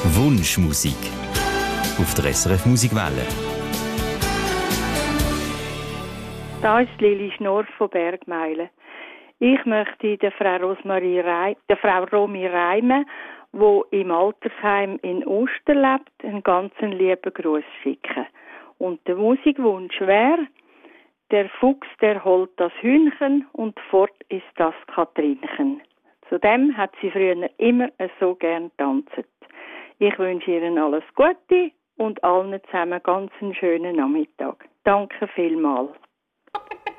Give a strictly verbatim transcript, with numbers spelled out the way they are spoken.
Wunschmusik auf der S R F Musikwelle. Da ist Lili Schnorr von Bergmeilen. Ich möchte der Frau Rosmarie Rei, der Frau Romy Reimen, wo im Altersheim in Oster lebt, einen ganz lieben Gruß schicken. Und der Musikwunsch wäre: Der Fuchs, der holt das Hühnchen und fort ist das Katrinchen. Zudem hat sie früher immer so gern tanzt. Ich wünsche Ihnen alles Gute und allen zusammen ganz einen schönen Nachmittag. Danke vielmals.